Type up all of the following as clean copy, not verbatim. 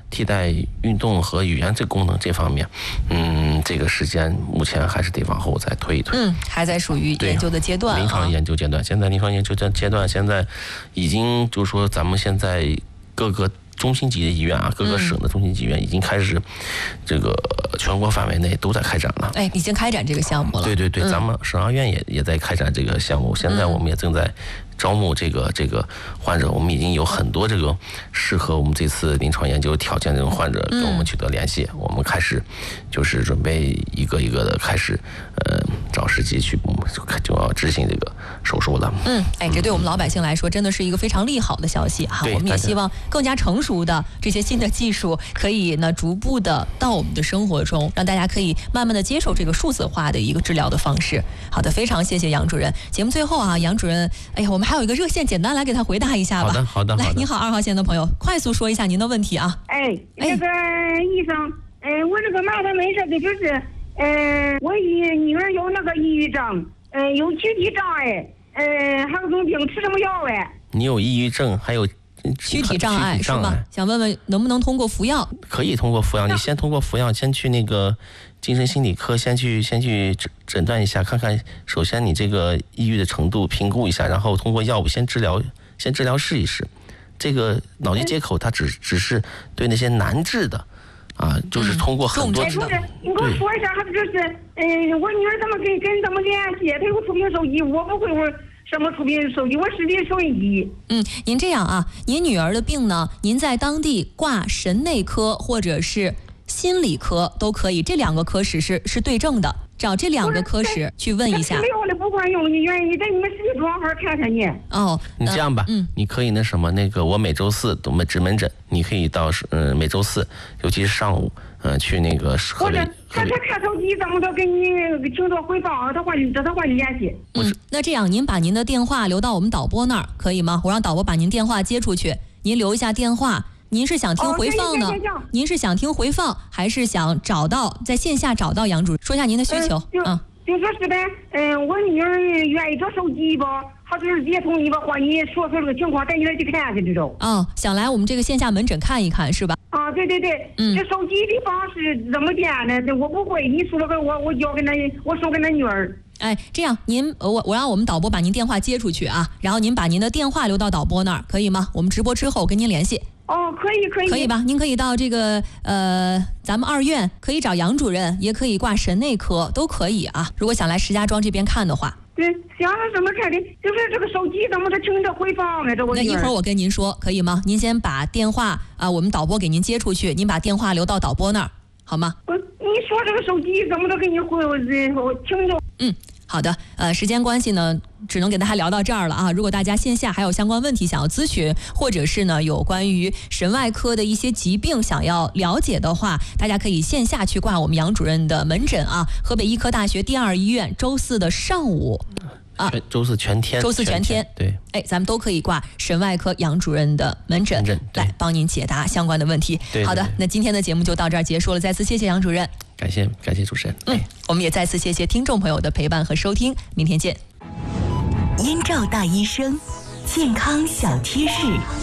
替代运动和语言这功能这方面，这个时间目前还是得往后再推一推。 还在属于研究的阶段， 临床研究阶段。现在临床研究阶段，现在已经就是说，咱们现在各个中心级的医院啊，各个省的中心级医院已经开始这个全国范围内都在开展了。 已经开展这个项目了。 对，咱们省二院也在开展这个项目。现在我们也正在招募这个患者，我们已经有很多这个适合我们这次临床研究条件这种患者跟我们取得联系，我们开始就是准备一个一个的开始找时机去就要执行这个手术了。 这对我们老百姓来说真的是一个非常利好的消息哈。我们也希望更加成熟的这些新的技术可以呢逐步的到我们的生活中，让大家可以慢慢的接受这个数字化的一个治疗的方式。好的，非常谢谢杨主任。节目最后啊，杨主任，我们还有一个热线，简单来给他回答一下吧。 好的。 来，你好，2号线的朋友，快速说一下您的问题啊。 这个医生，我这个麻烦没事的，就是我女儿有那个抑郁症，有躯体障碍，还有种病，吃什么药你有抑郁症，还有躯体障碍是吗？想问问能不能通过服药？ 可以通过服药，你先通过服药，先去那个精神心理科，先去诊断一下，看看首先你这个抑郁的程度评估一下，然后通过药物先治疗试一试。这个脑机接口它只是对那些难治的就是通过很多你给我说一下，还就是我女儿怎么跟联系？她有触屏手机，我不会什么触屏手机，我是的收音机。 您这样啊，您女儿的病呢，您在当地挂神内科或者是心理科都可以，这2个科室是对症的，找这2个科室去问一下。 吃药的不管用，你愿意在你们实际状况看看你。 你这样吧，你可以我每周4都值门诊，你可以到每周4，尤其是上午，去那个或者他看手机怎么的，给你听着回放，他换你联系。 那这样您把您的电话留到我们导播那儿可以吗？我让导播把您电话接出去，您留一下电话。您是想听回放呢？您是想听回放，还是想在线下找到杨主任？说一下您的需求。 就说是呗，我女儿愿意找手机吧，她就是接通你吧，或你说这个情况，带你来去看去这种。 想来我们这个线下门诊看一看是吧？ 对，这手机的方式怎么点呢？我不会，你说个我教给我说给她女儿。 这样我让我们导播把您电话接出去啊，然后您把您的电话留到导播那儿，可以吗？我们直播之后跟您联系。 可以吧？您可以到这个咱们2院可以找杨主任，也可以挂神内科，都可以啊。如果想来石家庄这边看的话， 对，想怎么看的？就是这个手机怎么的听着回放呢？ 那一会儿我跟您说，可以吗？您先把电话我们导播给您接出去，您把电话留到导播那儿，好吗？ 你说这个手机怎么的给你我听着。 好的，时间关系呢，只能给大家聊到这儿了啊。如果大家线下还有相关问题想要咨询，或者是呢有关于神外科的一些疾病想要了解的话，大家可以线下去挂我们杨主任的门诊啊。河北医科大学第2医院周4的上午周4全天，对， 咱们都可以挂神外科杨主任的门诊来帮您解答相关的问题。好的，那今天的节目就到这儿结束了，再次谢谢杨主任。 感谢主持人。 我们也再次谢谢听众朋友的陪伴和收听，明天见。 燕赵大医生，健康小贴士。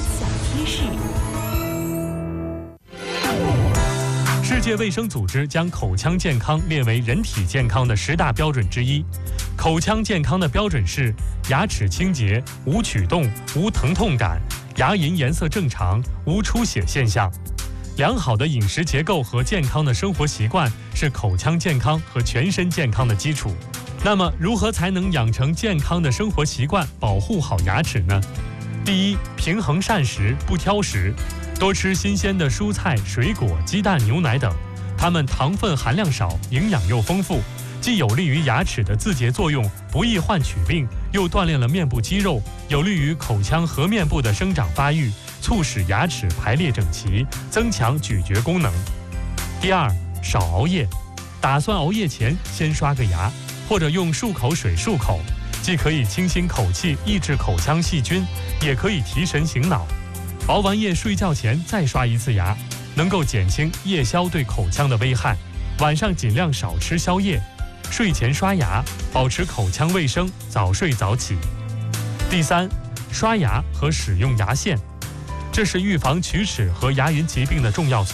世界卫生组织将口腔健康列为人体健康的10大标准之一。口腔健康的标准是：牙齿清洁、无龋动、无疼痛感、牙龈颜色正常、无出血现象。良好的饮食结构和健康的生活习惯是口腔健康和全身健康的基础。那么，如何才能养成健康的生活习惯，保护好牙齿呢？第一，平衡膳食，不挑食，多吃新鲜的蔬菜、水果、鸡蛋、牛奶等，它们糖分含量少，营养又丰富，既有利于牙齿的自洁作用，不易患龋病，又锻炼了面部肌肉，有利于口腔颌面部的生长发育，促使牙齿排列整齐，增强咀嚼功能。第二，少熬夜，打算熬夜前先刷个牙，或者用漱口水漱口，既可以清新口气，抑制口腔细菌，也可以提神醒脑。熬完夜睡觉前再刷一次牙，能够减轻夜宵对口腔的危害。晚上尽量少吃宵夜，睡前刷牙，保持口腔卫生，早睡早起。第三，刷牙和使用牙线，这是预防龋齿和牙龈疾病的重要